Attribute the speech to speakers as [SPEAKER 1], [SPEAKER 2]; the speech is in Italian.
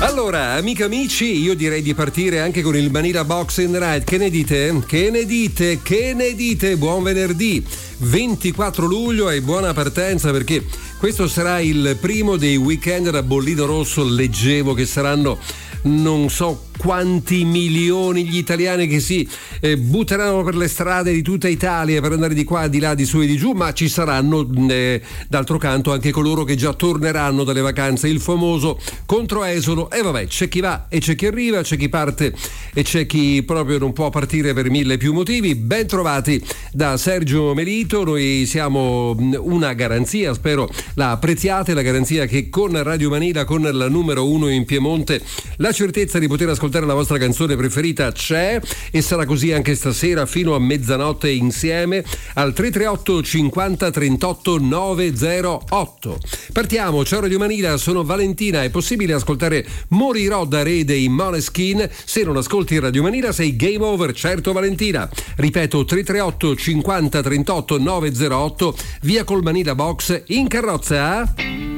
[SPEAKER 1] Allora, amiche amici, io direi di partire anche con il Manila Boxing Night. Che ne dite? Che ne dite? Che ne dite? Buon venerdì 24 luglio e buona partenza, perché questo sarà il primo dei weekend da bollino rosso. Leggevo che saranno non so quanti milioni gli italiani che si butteranno per le strade di tutta Italia per andare di qua, di là, di su e di giù, ma ci saranno d'altro canto anche coloro che già torneranno dalle vacanze, il famoso controesodo. E vabbè, c'è chi va e c'è chi arriva, c'è chi parte e c'è chi proprio non può partire per mille più motivi. Ben trovati da Sergio Melito. Noi siamo una garanzia, spero la apprezziate, la garanzia che con Radio Manila, con la numero 1 in Piemonte, la certezza di poter ascoltare la vostra canzone preferita c'è, e sarà così anche stasera fino a mezzanotte insieme al 338 50 38 908. Partiamo. Ciao Radio Manila, sono Valentina. È possibile ascoltare Morirò da re dei Måneskin? Se non ascolti Radio Manila sei game over, certo Valentina. Ripeto, 338 50 38 908, via col Manila Box in carrozza.